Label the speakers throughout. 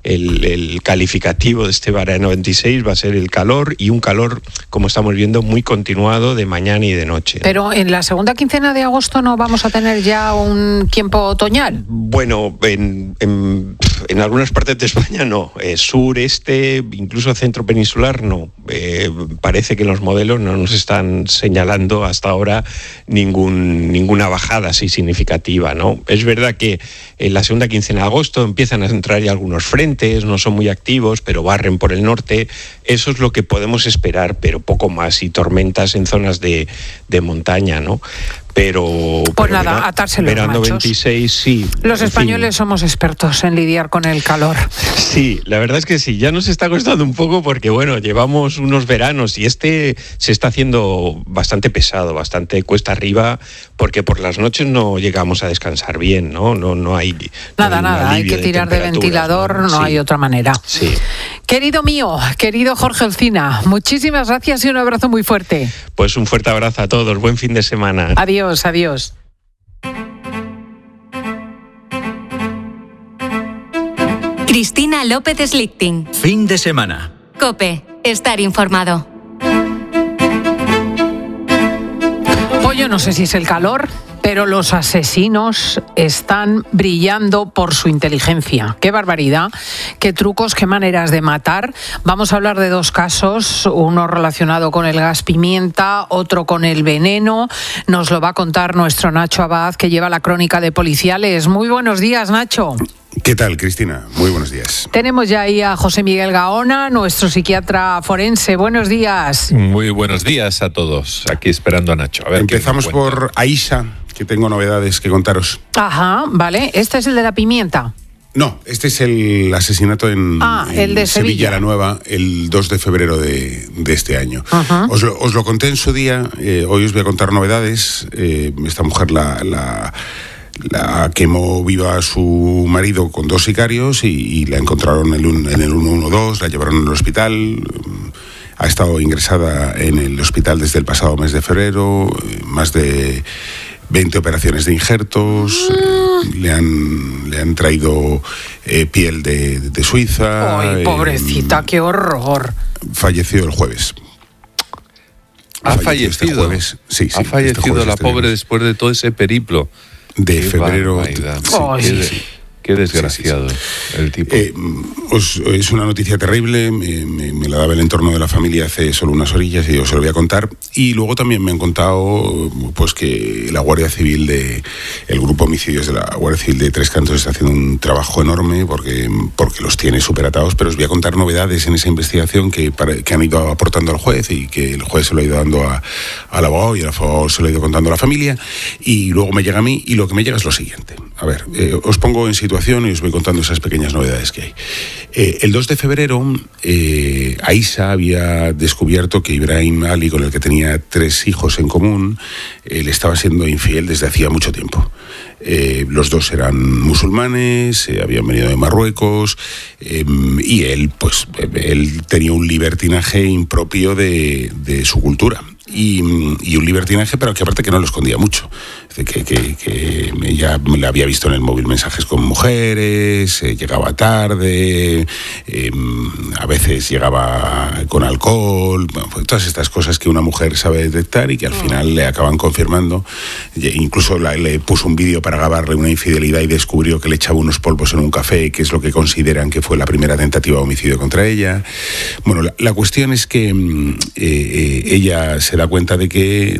Speaker 1: el calificativo de este verano 26 va a ser el calor, y un calor, como estamos viendo, muy continuado de mañana y de noche.
Speaker 2: Pero en la segunda quincena de agosto no vamos a tener ya un tiempo otoñal.
Speaker 1: Bueno, en algunas partes de España no, sur, este, incluso centro peninsular no. Parece que los modelos no nos están señalando hasta ahora ninguna bajada así significativa, ¿no? Es verdad que en la segunda quincena de agosto empiezan a entrar ya algunos frentes, no son muy activos, pero barren por el norte. Eso es lo que podemos esperar, pero poco más, y tormentas en zonas de montaña, ¿no? Pero
Speaker 2: nada, atarse los
Speaker 1: verano
Speaker 2: machos.
Speaker 1: 26, sí.
Speaker 2: Los españoles somos expertos en lidiar con el calor.
Speaker 1: Sí, la verdad es que sí, ya nos está costando un poco porque, bueno, llevamos unos veranos y este se está haciendo bastante pesado, bastante cuesta arriba, porque por las noches no llegamos a descansar bien, ¿no? No hay
Speaker 2: Nada, hay que tirar de ventilador, no hay otra manera.
Speaker 1: Sí.
Speaker 2: Querido mío, querido Jorge Olcina, muchísimas gracias y un abrazo muy fuerte.
Speaker 1: Pues un fuerte abrazo a todos, buen fin de semana.
Speaker 2: Adiós.
Speaker 3: Cristina López Slichting.
Speaker 4: Fin de semana.
Speaker 3: COPE. Estar informado.
Speaker 2: Pues yo no sé si es el calor, pero los asesinos están brillando por su inteligencia. ¡Qué barbaridad! ¡Qué trucos, qué maneras de matar! Vamos a hablar de dos casos, uno relacionado con el gas pimienta, otro con el veneno. Nos lo va a contar nuestro Nacho Abad, que lleva la crónica de Policiales. Muy buenos días, Nacho.
Speaker 5: ¿Qué tal, Cristina? Muy buenos días.
Speaker 2: Tenemos ya ahí a José Miguel Gaona, nuestro psiquiatra forense. Buenos días.
Speaker 6: Muy buenos días a todos. Aquí esperando a Nacho. A ver.
Speaker 5: Empezamos por Aisha, que tengo novedades que contaros.
Speaker 2: Ajá, vale. Este es el de la pimienta.
Speaker 5: No, este es el asesinato en
Speaker 2: el de Sevilla
Speaker 5: la Nueva, el 2 de febrero de este año.
Speaker 2: Uh-huh.
Speaker 5: Os lo conté en su día, hoy os voy a contar novedades. Esta mujer la quemó viva a su marido con dos sicarios y la encontraron en el 112, la llevaron al hospital. Ha estado ingresada en el hospital desde el pasado mes de febrero, más de 20 operaciones de injertos, le han traído piel de Suiza.
Speaker 2: ¡Ay, pobrecita, qué horror!
Speaker 5: Falleció el jueves.
Speaker 6: ¿Ha fallecido?
Speaker 5: Este jueves. Sí,
Speaker 6: ha fallecido
Speaker 5: jueves
Speaker 6: la pobre después de todo ese periplo.
Speaker 5: De febrero.
Speaker 6: Qué desgraciado el tipo.
Speaker 5: Es una noticia terrible, me la daba el entorno de la familia hace solo unas orillas y yo se lo voy a contar. Y luego también me han contado pues que la Guardia Civil el grupo homicidios de la Guardia Civil de Tres Cantos está haciendo un trabajo enorme porque los tiene superatados, pero os voy a contar novedades en esa investigación que han ido aportando al juez y que el juez se lo ha ido dando al abogado y el abogado se lo ha ido contando a la familia y luego me llega a mí y lo que me llega es lo siguiente. A ver, os pongo en situación y os voy contando esas pequeñas novedades que hay. El 2 de febrero, Aisha había descubierto que Ibrahim Ali, con el que tenía 3 hijos en común, le estaba siendo infiel desde hacía mucho tiempo. Los dos eran musulmanes, habían venido de Marruecos, y él tenía un libertinaje impropio de su cultura. Y un libertinaje, pero que aparte que no lo escondía mucho. Que ella le había visto en el móvil mensajes con mujeres, llegaba tarde, a veces llegaba con alcohol, pues todas estas cosas que una mujer sabe detectar y que al final le acaban confirmando. Incluso le puso un vídeo para grabarle una infidelidad y descubrió que le echaba unos polvos en un café, que es lo que consideran que fue la primera tentativa de homicidio contra ella. Bueno, la cuestión es que ella se da cuenta de que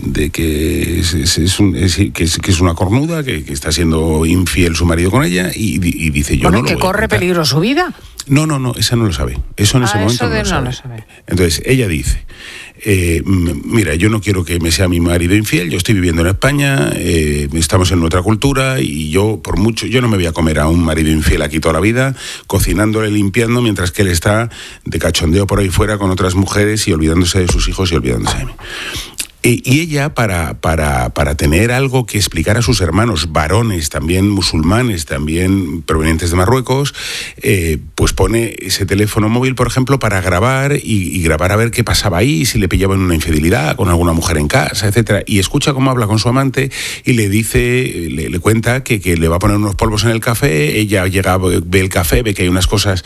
Speaker 5: es una cornuda, que está siendo infiel su marido con ella y dice yo no lo voy a
Speaker 2: corre
Speaker 5: contar.
Speaker 2: peligro su vida.
Speaker 5: No, esa no lo sabe. Eso en ese momento no lo sabe. Entonces ella dice, mira, yo no quiero que me sea mi marido infiel, yo estoy viviendo en España, estamos en otra cultura y yo no me voy a comer a un marido infiel aquí toda la vida, cocinándole, limpiando, mientras que él está de cachondeo por ahí fuera con otras mujeres y olvidándose de sus hijos y olvidándose de mí. Y ella, para tener algo que explicar a sus hermanos, varones, también musulmanes, también provenientes de Marruecos, pues pone ese teléfono móvil, por ejemplo, para grabar y grabar a ver qué pasaba ahí, si le pillaban una infidelidad con alguna mujer en casa, etcétera. Y escucha cómo habla con su amante y le dice, le cuenta que le va a poner unos polvos en el café. Ella llega, ve el café, ve que hay unas cosas